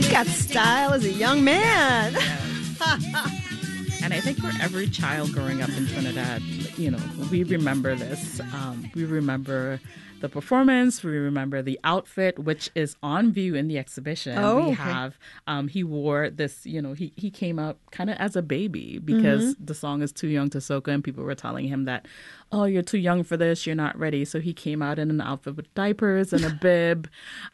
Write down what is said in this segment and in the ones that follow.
He's got style as a young man. And I think for every child growing up in Trinidad, we remember this. We remember the performance. We remember the outfit, which is on view in the exhibition. Oh, we okay. have, he wore this, he came up kind of as a baby because the song is Too Young to Soca, and people were telling him that, oh, you're too young for this, you're not ready. So he came out in an outfit with diapers and a bib.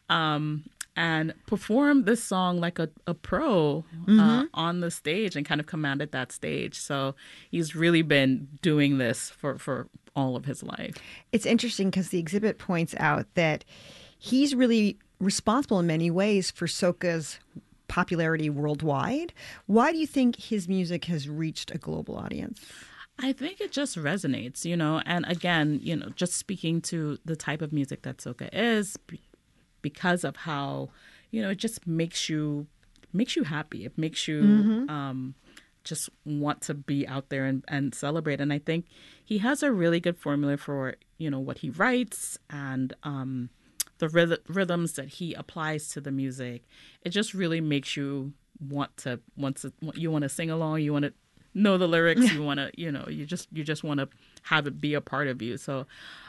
And performed this song like a pro on the stage and kind of commanded that stage. So he's really been doing this for all of his life. It's interesting because the exhibit points out that he's really responsible in many ways for soca's popularity worldwide. Why do you think his music has reached a global audience? I think it just resonates, and again, just speaking to the type of music that soca is, because of how, it just makes you happy. It makes you just want to be out there and celebrate. And I think he has a really good formula for, what he writes and the rhythms that he applies to the music. It just really makes you want to sing along. You want to know the lyrics. You want to, you just want to have it be a part of you. So,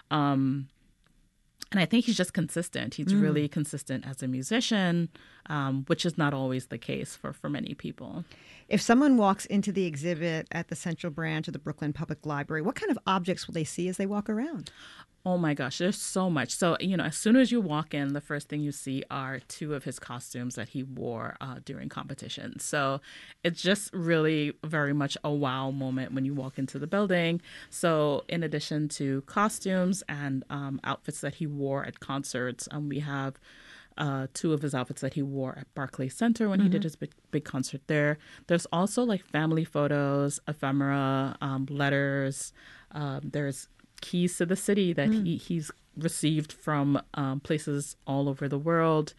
and I think he's just consistent. He's really consistent as a musician, which is not always the case for many people. If someone walks into the exhibit at the Central Branch of the Brooklyn Public Library, what kind of objects will they see as they walk around? Oh my gosh, there's so much. So, as soon as you walk in, the first thing you see are two of his costumes that he wore during competitions. So it's just really very much a wow moment when you walk into the building. So in addition to costumes and outfits that he wore at concerts, we have two of his outfits that he wore at Barclays Center when he did his big concert there. There's also like family photos, ephemera, letters. There's keys to the city that he's received from places all over the world,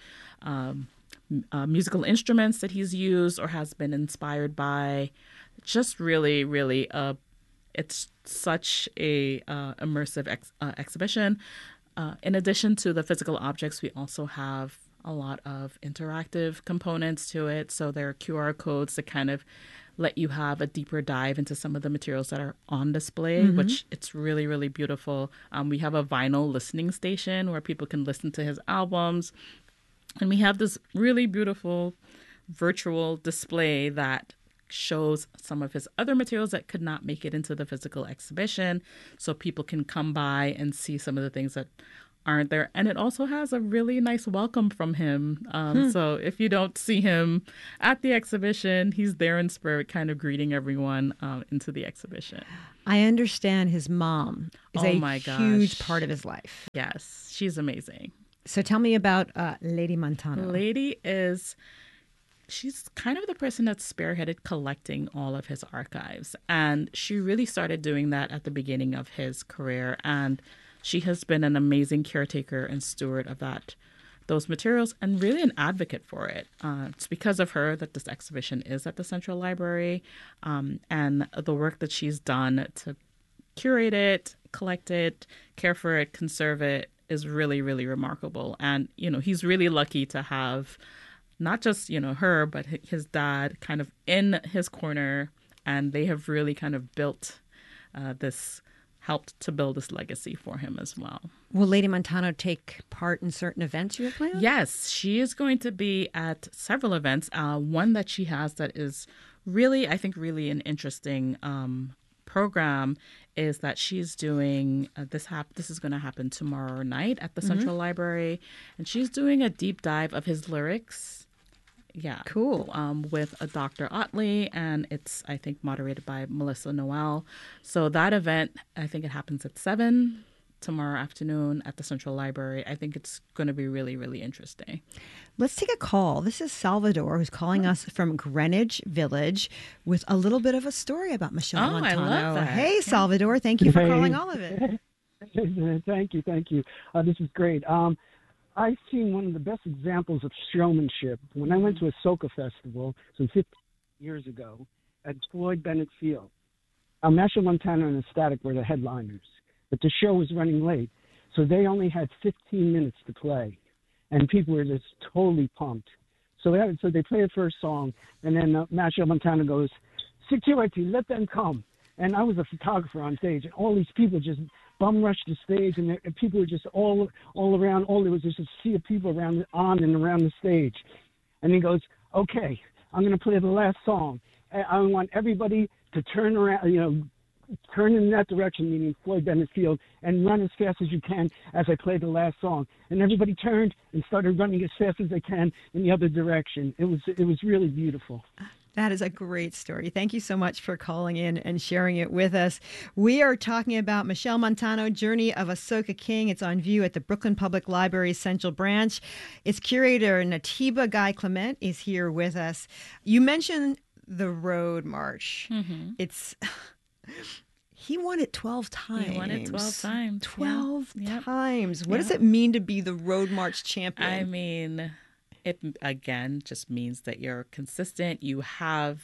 musical instruments that he's used or has been inspired by. Just really, really, it's such a immersive exhibition. In addition to the physical objects, we also have a lot of interactive components to it. So there are QR codes that kind of let you have a deeper dive into some of the materials that are on display, which it's really, really beautiful. We have a vinyl listening station where people can listen to his albums. And we have this really beautiful virtual display that shows some of his other materials that could not make it into the physical exhibition. So people can come by and see some of the things that aren't there. And it also has a really nice welcome from him. So if you don't see him at the exhibition, he's there in spirit, kind of greeting everyone into the exhibition. I understand his mom is huge part of his life. Yes, she's amazing. So tell me about Lady Montano. She's kind of the person that spearheaded collecting all of his archives. And she really started doing that at the beginning of his career. And she has been an amazing caretaker and steward of those materials and really an advocate for it. It's because of her that this exhibition is at the Central Library, and the work that she's done to curate it, collect it, care for it, conserve it is really, really remarkable. And, he's really lucky to have not just, her, but his dad kind of in his corner, and they have really kind of helped to build this legacy for him as well. Will Lady Montano take part in certain events you have planned? Yes, she is going to be at several events. One that she has that is really, I think, really an interesting program is that she's doing this is going to happen tomorrow night at the Central Library, and she's doing a deep dive of his lyrics. Yeah. Cool. With a Dr. Otley, and it's, I think, moderated by Melissa Noel. So that event, I think it happens at 7 tomorrow afternoon at the Central Library. I think it's going to be really, really interesting. Let's take a call. This is Salvador, who's calling us from Greenwich Village with a little bit of a story about Michelle Montano. I love that. Hey, Salvador. Thank you for calling all of it. Thank you. This is great. I've seen one of the best examples of showmanship when I went to a soca festival some 15 years ago at Floyd Bennett Field. Machel Montano and Ecstatic were the headliners, but the show was running late, so they only had 15 minutes to play, and people were just totally pumped. So they play the first song, and then Machel Montano goes, "Security, let them come." And I was a photographer on stage, and all these people just bum rushed the stage, and people were just all around. All there was just a sea of people on and around the stage. And he goes, "Okay, I'm going to play the last song. I want everybody to turn around, turn in that direction," meaning Floyd Bennett Field, "and run as fast as you can as I play the last song." And everybody turned and started running as fast as they can in the other direction. It was really beautiful. That is a great story. Thank you so much for calling in and sharing it with us. We are talking about Machel Montano, Journey of a Soca King. It's on view at the Brooklyn Public Library Central Branch. Its curator, Natiba Guy Clement, is here with us. You mentioned the Road March. Mm-hmm. He won it 12 times. He won it 12 times. 12 times. What does it mean to be the Road March champion? I mean, it again just means that you're consistent. You have,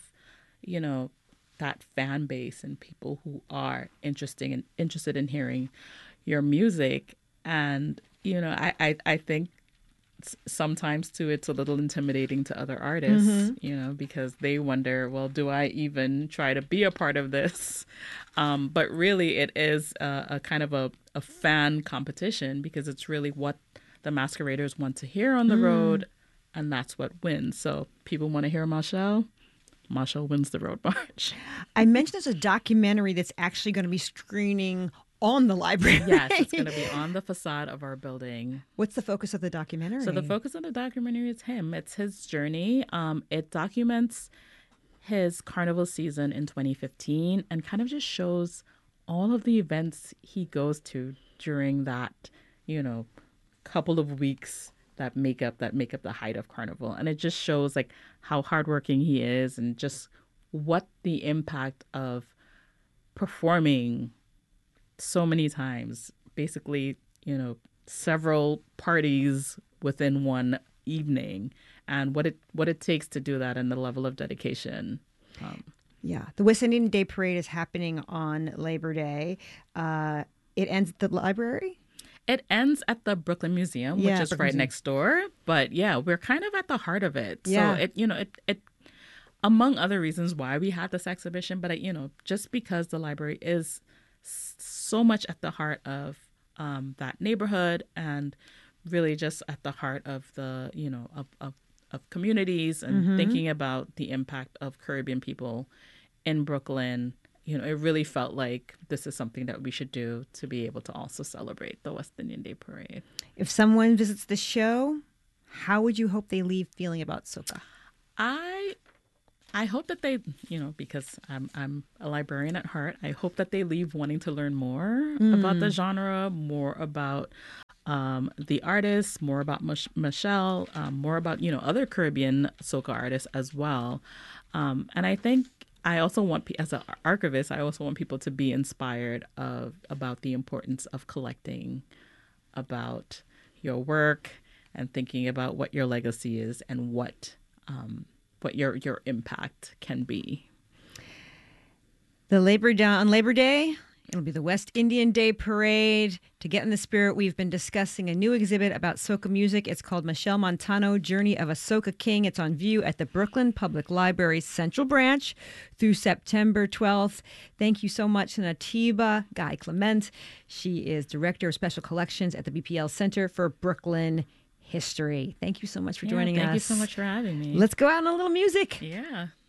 that fan base and people who are interested in hearing your music. And, I think sometimes too it's a little intimidating to other artists, mm-hmm. Because they wonder, well, do I even try to be a part of this? But really it is a kind of a fan competition, because it's really what the masqueraders want to hear on the road, and that's what wins. So people want to hear Machel wins the Road March. I mentioned there's a documentary that's actually going to be screening on the library. Yes, it's going to be on the facade of our building. What's the focus of the documentary? So the focus of the documentary is him. It's his journey. It documents his carnival season in 2015 and kind of just shows all of the events he goes to during that, couple of weeks that make up the height of carnival. And it just shows like how hardworking he is and just what the impact of performing so many times, basically, several parties within one evening, and what it takes to do that and the level of dedication. Yeah, the West Indian Day Parade is happening on Labor Day. It ends at the library? It ends at the Brooklyn Museum, which is right next door. But yeah, we're kind of at the heart of it. Yeah. So it among other reasons why we have this exhibition, but just because the library is so much at the heart of that neighborhood, and really just at the heart of the of communities, and mm-hmm. thinking about the impact of Caribbean people in Brooklyn. It really felt like this is something that we should do to be able to also celebrate the West Indian Day Parade. If someone visits the show, how would you hope they leave feeling about soca? I hope that they, because I'm a librarian at heart, I hope that they leave wanting to learn more about the genre, more about the artists, more about Machel, more about, other Caribbean soca artists as well. And I think I also want, as an archivist, I also want people to be inspired about the importance of collecting, about your work, and thinking about what your legacy is and what your impact can be. On Labor Day, it'll be the West Indian Day Parade. To get in the spirit, we've been discussing a new exhibit about soca music. It's called Machel Montano, Journey of a Soca King. It's on view at the Brooklyn Public Library Central Branch through September 12th. Thank you so much to Natiba Guy Clement. She is Director of Special Collections at the BPL Center for Brooklyn History. Thank you so much for joining us. Thank you so much for having me. Let's go out on a little music. Yeah.